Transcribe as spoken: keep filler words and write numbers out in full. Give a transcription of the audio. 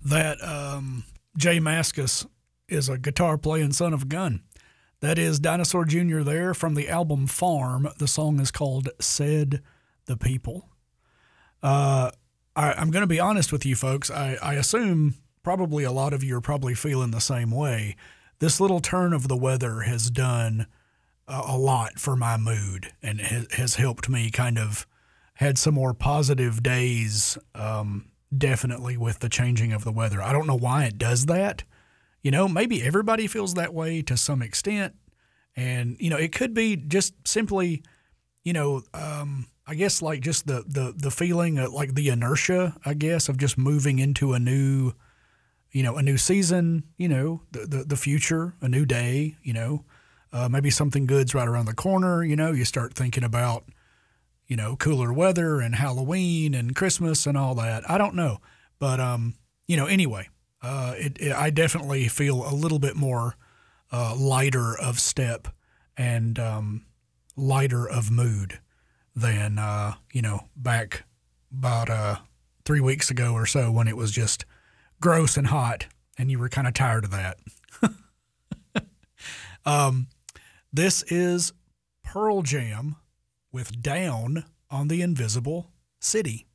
that um, Jay Mascis is a guitar playing son of a gun. That is Dinosaur Junior there from the album Farm. The song is called Said the People. Uh, I, I'm going to be honest with you folks. I, I assume probably a lot of you are probably feeling the same way. This little turn of the weather has done a, a lot for my mood and has, has helped me kind of had some more positive days, um, definitely with the changing of the weather. I don't know why it does that. You know, maybe everybody feels that way to some extent. And, you know, it could be just simply, you know, um, I guess like just the, the, the feeling of like the inertia, I guess, of just moving into a new, you know, a new season, you know, the, the, the future, a new day, you know, uh, maybe something good's right around the corner. You know, you start thinking about, you know, cooler weather and Halloween and Christmas and all that. I don't know. But, um, you know, anyway, uh, it, it, I definitely feel a little bit more uh, lighter of step and um, lighter of mood than, uh, you know, back about uh, three weeks ago or so when it was just gross and hot and you were kind of tired of that. um, this is Pearl Jam with Down on the Invisible City.